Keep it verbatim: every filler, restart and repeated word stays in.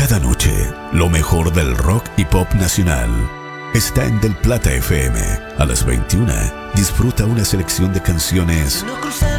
Cada noche, lo mejor del rock y pop nacional está en Del Plata F M. A las veintiuna, disfruta una selección de canciones